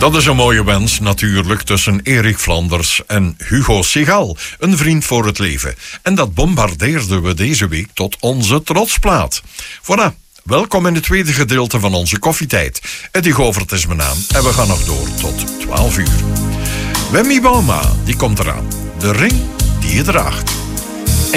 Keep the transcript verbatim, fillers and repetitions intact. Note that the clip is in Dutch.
Dat is een mooie wens natuurlijk tussen Erik Flanders en Hugo Segal, een vriend voor het leven. En dat bombardeerden we deze week tot onze trotsplaat. Voilà, welkom in het tweede gedeelte van onze koffietijd. Eddie Govert is mijn naam en we gaan nog door tot twaalf uur. Wemmy Bauma, die komt eraan. De ring die je draagt.